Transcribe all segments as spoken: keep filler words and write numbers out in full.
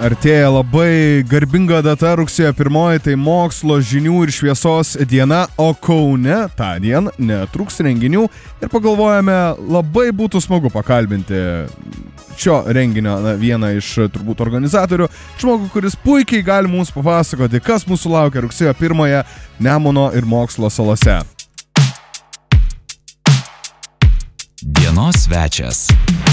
Artėja labai garbinga data rugsėjo pirmoji, tai mokslo, žinių ir šviesos diena, o Kaune tą dieną netruks renginių ir pagalvojame, labai būtų smagu pakalbinti šio renginio na, vieną iš turbūt organizatorių, žmogų, kuris puikiai gali mums papasakoti, kas mūsų laukia rugsėjo pirmąją Nemuno ir mokslo salose. Dienos svečias.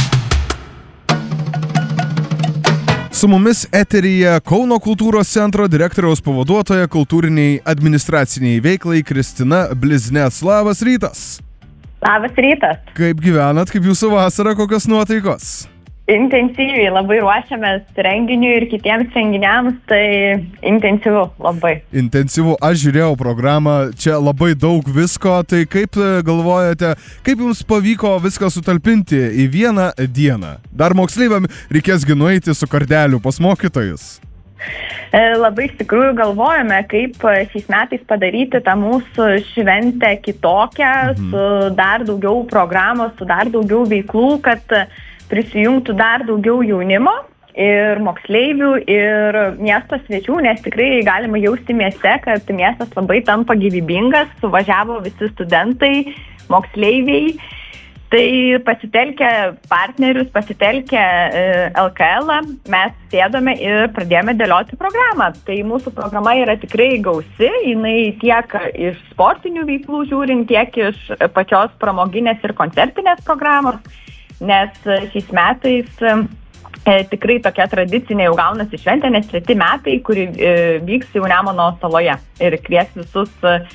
Su mumis eteryje Kauno kultūros centro direktoriaus pavaduotoja kultūriniai administraciniai veiklai Kristina Bliznec. Labas rytas. Labas rytas. Kaip gyvenat, kaip jūsų vasara, kokios nuotaikos? Intensyviai labai ruošiamės renginiui ir kitiems renginiams, tai intensyvu labai. Intensyvu, aš žiūrėjau programą, čia labai daug visko, tai kaip galvojate, kaip jums pavyko viską sutalpinti į vieną dieną? Dar moksleiviam reikės gi nueiti su kardeliu pas mokytojus. Labai iš tikrųjų galvojame, kaip šiais metais padaryti tą mūsų šventę kitokią, mhm. su dar daugiau programos, su dar daugiau veiklų, kad prisijungtų dar daugiau jaunimo ir moksleivių ir miesto svečių, nes tikrai galima jausti mieste, kad miestas labai tampa gyvybingas, suvažiavo visi studentai, moksleiviai. Tai pasitelkę partnerius, pasitelkę L K L, mes sėdome ir pradėjome dėlioti programą. Tai mūsų programa yra tikrai gausi, jinai tiek iš sportinių veiklų žiūrint, tiek iš pačios pramoginės ir koncertinės programos, nes šiais metais e, tikrai tokia tradicinė jau gaunasi šventė, nes treti metai, kuri e, vyks jau Nemuno saloje ir kvies visus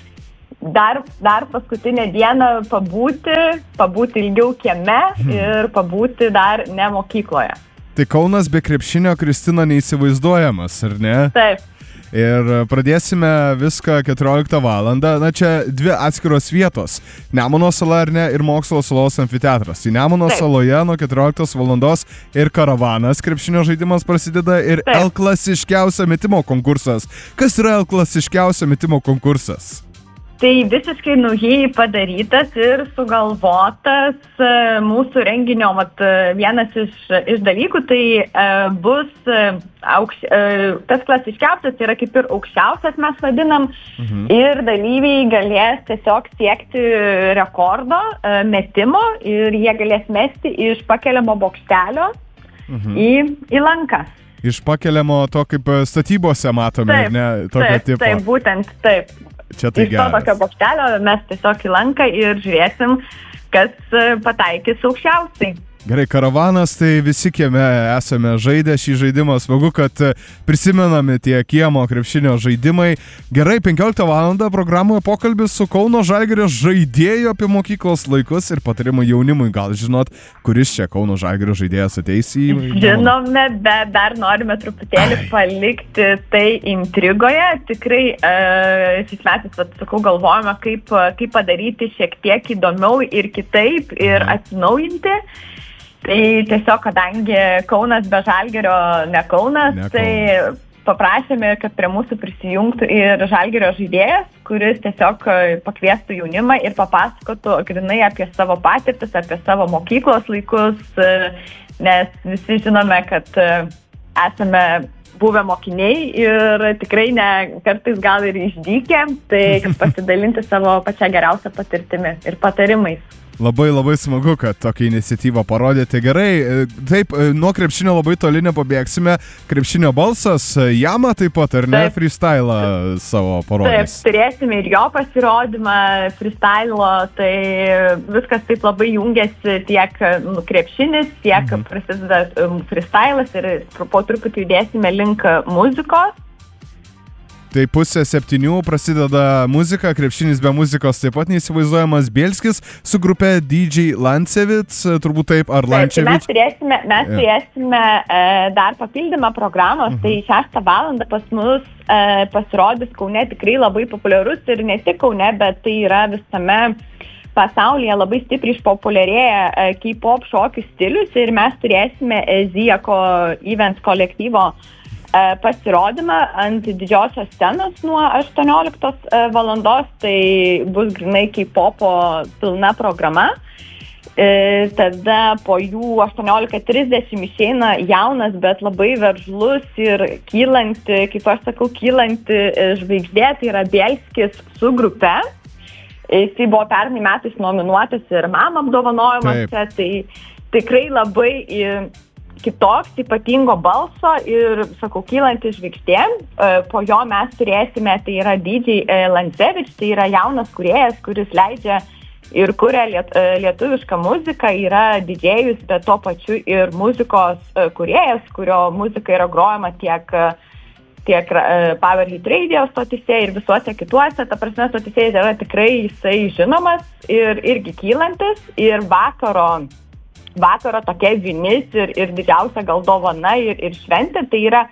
Dar, dar paskutinę dieną pabūti, pabūti ilgiau kieme ir pabūti dar ne mokykloje. Tai Kaunas be krepšinio, Kristina, neįsivaizduojamas, ar ne? Taip. Ir pradėsime viską keturioliktą valandą. Na, čia dvi atskiros vietos. Nemuno sala, ar ne, ir mokslo salos amfiteatras. Tai Nemuno Taip. Saloje nuo keturioliktos valandos ir karavanas krepšinio žaidimas prasideda ir Taip. L klasiškiausio metimo konkursas. Kas yra L klasiškiausio metimo konkursas? Tai visiškai naujai padarytas ir sugalvotas mūsų renginio vat, vienas iš, iš dalykų, tai e, bus aukš, e, tas klasiškiausias, yra kaip ir aukščiausias mes vadinam, mhm. ir dalyviai galės tiesiog siekti rekordo e, metimo ir jie galės mesti iš pakeliamo bokštelio mhm. į, į lankas. Iš pakeliamo to, kaip statybose matome, taip, ne? Tokio taip, tipo. Taip, būtent taip. Čia tai iš to geras. tokio bokštelio mes tiesiog į lanką ir žiūrėsim, kas pataikys aukščiausiai. Gerai, karavanas, tai visi kieme esame žaidę šį žaidimą. Smagu, kad prisimenami tie kiemo krepšinio žaidimai. Gerai, penkioliktą valandą programoje pokalbis su Kauno Žalgirio žaidėju apie mokyklos laikus ir patarimai jaunimui. Gal žinot, kuris čia Kauno Žalgirio žaidėjas ateis į... Žinome, bet dar norime truputėlį Ai. palikti tai intrigoje. Tikrai e, šis metais, atsakau, galvojame, kaip, kaip padaryti šiek tiek įdomiau ir kitaip ir atsinaujinti. Tai tiesiog, kadangi Kaunas be Žalgirio ne Kaunas, ne Kaunas, tai paprašėme, kad prie mūsų prisijungtų ir Žalgirio žaidėjas, kuris tiesiog pakviestų jaunimą ir papasakotų grynai apie savo patirtis, apie savo mokyklos laikus, nes visi žinome, kad esame buvę mokiniai ir tikrai ne kartais gal ir išdykę, tai pasidalinti savo pačią geriausią patirtimi ir patarimais. Labai labai smagu, kad tokią iniciatyvą parodėte. Gerai, taip, nuo krepšinio labai toli nepabėgsime. Krepšinio balsas, Jama taip pat, ar ne, taip. Freestyle savo parodys? Taip, turėsime ir jo pasirodymą freestyle, tai viskas taip labai jungiasi tiek nu, krepšinis, tiek mhm. prasideda freestylas ir po truputį judėsime link muzikos. Tai pusė septynių prasideda muzika, krepšinis be muzikos taip pat neįsivaizduojamas. Bielskis su grupe D J Lancevic, turbūt taip, ar Lancevic? Mes turėsime, mes yeah. turėsime e, dar papildymą programos, uh-huh. tai šeštą valandą pas mus e, pasirodys Kaune tikrai labai populiarus ir ne tik Kaune, bet tai yra visame pasaulyje labai stipriai išpopuliarėja e, K-pop šokių stilius ir mes turėsime e, Zijako Events kolektyvo pasirodymą ant didžiosios scenos nuo aštuonioliktos valandos, tai bus grynai K-popo pilna programa. E, tada po jų aštuoniolika trisdešimt išeina jaunas, bet labai veržlus ir kylanti, kaip aš sakau, kylanti žvaigždė, tai yra Bielskis su grupe. Jisai buvo pernai metais nominuotas ir MAM apdovanojimuose, tai tikrai labai kitoks, ypatingo balso ir, sakau, kylanti žvaigždė. Po jo mes turėsime, tai yra D J Lancevič, tai yra jaunas kūrėjas, kuris leidžia ir kuria liet, lietuvišką muziką, yra didžėjus, bet to pačiu ir muzikos kūrėjas, kurio muzika yra grojama tiek, tiek Power Hit Radio stotise ir visuose kituose. Ta prasme, stotise yra tikrai jisai žinomas ir irgi kylantis. Ir vakaro, vakaro tokia vinis ir, ir didžiausia gal dovana ir, ir šventė, tai yra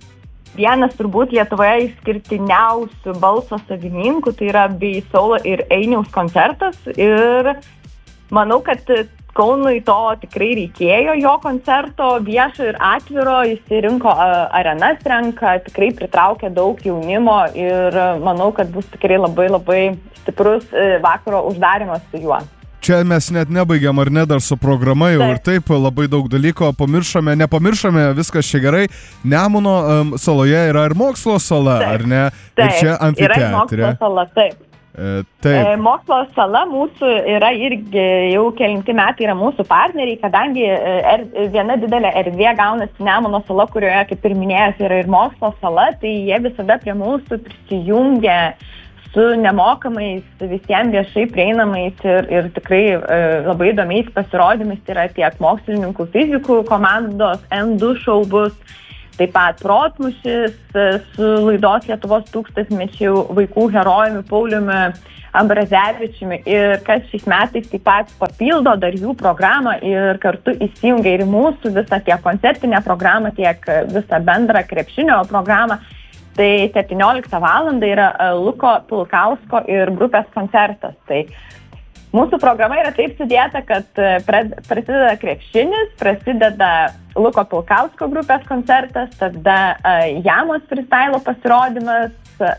vienas turbūt Lietuvoje išskirtiniausių balso savininkų, tai yra bei Saulo ir Einiaus koncertas ir manau, kad Kaunui to tikrai reikėjo, jo koncerto viešo ir atviro, jis rinko arenas renka, tikrai pritraukė daug jaunimo ir manau, kad bus tikrai labai labai stiprus vakaro uždarimas su juo. Čia mes net nebaigiam, ar ne, dar su programa jau taip. Ir taip labai daug dalyko pamiršome, nepamiršome, viskas čia gerai. Nemuno um, saloje yra ir mokslo sala, taip. Ar ne? Taip, ir čia amfiteatre. Yra mokslo sala, taip. E, taip. E, mokslo sala mūsų yra irgi jau kelinti metai yra mūsų partneriai, kadangi er, viena didelė erdvė gaunasi Nemuno sala, kurioje, kaip ir minėjęs, yra ir mokslo sala, tai jie visada prie mūsų prisijungia su nemokamais, visiems viešai prieinamais ir, ir tikrai e, labai įdomiais pasirodymais, tai yra tiek mokslininkų fizikų komandos N du šou bus, taip pat protmušis su laidos Lietuvos tūkstantmečių vaikų herojumi Pauliumi Ambrazevičiumi ir kas šiais metais taip pat papildo dar jų programą ir kartu įsijungia ir mūsų visą tiek koncertinę programą, tiek visą bendrą krepšinio programą. Tai septynioliktą valandą yra Luko Pilkausko ir grupės koncertas. Tai mūsų programa yra taip sudėta, kad prasideda krepšinis, prasideda Luko Pilkausko grupės koncertas, tada Jamos freestyle pasirodymas,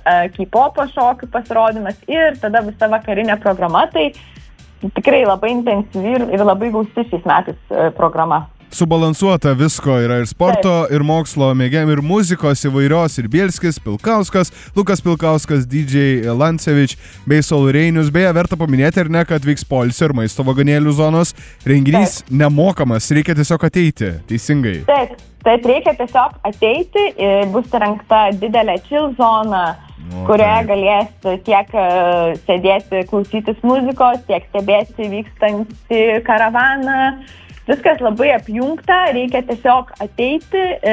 K-popo šokių pasirodymas ir tada visa vakarinė programa. Tai tikrai labai intensyvi ir labai gausi šiais metais programa. Subalansuota visko yra ir sporto, taip. Ir mokslo mėgiam, ir muzikos įvairios, ir Bielskis, Pilkauskas, Lukas Pilkauskas, D J Lancevič bei Saulo ir Einius. Beje, verta paminėti ir ne, kad vyks poilsio ir maisto vagonėlių zonos. Renginys taip. Nemokamas, reikia tiesiog ateiti, teisingai. Taip, taip reikia tiesiog ateiti, bus įrengta didelė chill zona, o, kurioje galės tiek uh, sėdėti, klausytis muzikos, tiek stebėti vykstantį karavaną. Viskas labai apjungta, reikia tiesiog ateiti e,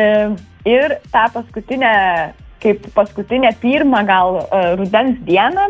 ir tą paskutinę, kaip paskutinę pirmą gal e, rudens dieną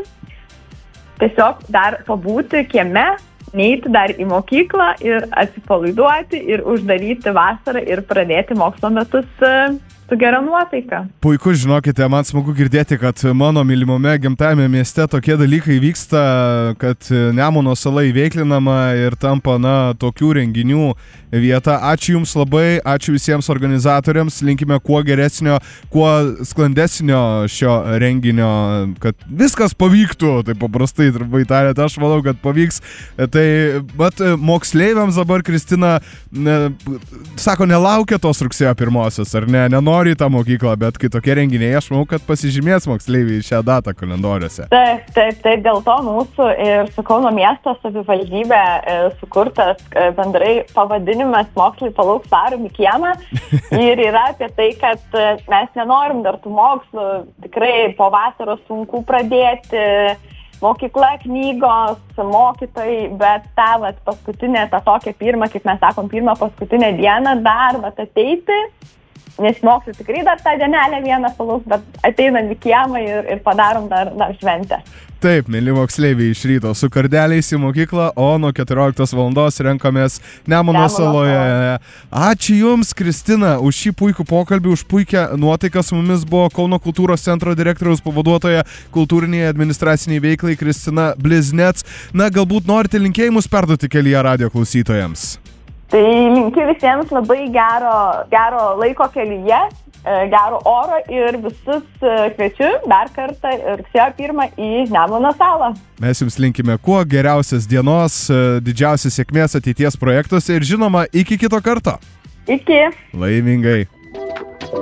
tiesiog dar pabūti kieme, neiti dar į mokyklą ir atsipalaiduoti ir uždaryti vasarą ir pradėti mokslo metus e, su gera nuotaika. Puiku, žinokite, man smagu girdėti, kad mano mylimame gimtajame mieste tokie dalykai vyksta, kad Nemuno sala įveiklinama ir tampa, na, tokių renginių vieta. Ačiū Jums labai, ačiū visiems organizatoriams, linkime kuo geresnio, kuo sklandesnio šio renginio, kad viskas pavyktų, tai paprastai trumpai tariant, aš manau, kad pavyks. Tai, bet moksleiviams dabar Kristina, ne, sako, nelaukia tos rugsėjo pirmosios, ar ne, nenori į tą mokyklą, bet kai tokie renginiai, aš manau, kad pasižymės moksleiviai šią datą kalendoriuose. Taip, taip, taip, dėl to mūsų ir su Kauno miesto savivaldybė e, sukurtas e, bendrai pavadinimas Mokslai palauks varom į kiemą ir yra apie tai, kad e, mes nenorim dar tų mokslų, tikrai po vasaros sunku pradėti, mokykla, knygos, mokytojai, bet tą vat, paskutinę, tą tokią pirmą, kaip mes sakom, pirmą paskutinę dieną dar vat, ateiti. Nesimoksiu tikrai dar tą dienelę vieną palauks, bet ateinam į kiemą ir, ir padarom dar, dar šventę. Taip, mėly moksleiviai, iš ryto su kardeliais į mokyklą, o nuo keturioliktos valandos renkamės Nemuno saloje. Ačiū Jums, Kristina, už šį puikų pokalbį, už puikią nuotaiką. Su mumis buvo Kauno kultūros centro direktoriaus pavaduotoja kultūriniai administraciniai veiklai Kristina Bliznec. Na, galbūt norite linkėjimus perduoti kelyje radijo klausytojams? Tai linkiu visiems labai gero, gero laiko kelyje, gero oro ir visus kviečiu dar kartą rugsėjo pirmą į Nemuno salą. Mes jums linkime kuo geriausios dienos, didžiausios sėkmės ateities projektuose ir žinoma, iki kito karto. Iki. Laimingai.